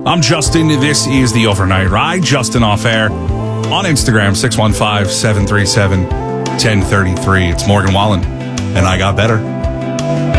I'm Justin. This is the Overnight Ride. Justin Off Air on Instagram, 615-737-1033. It's Morgan Wallen, and I got better.